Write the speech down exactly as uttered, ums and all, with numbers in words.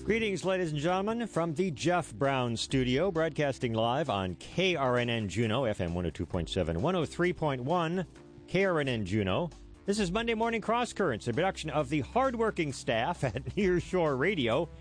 Greetings, ladies and gentlemen, from the Jeff Brown Studio, broadcasting live on K R N N Juneau, F M one oh two point seven, one oh three point one, K R N N Juneau. This is Monday Morning Cross Currents, a production of the hardworking staff at Nearshore Radio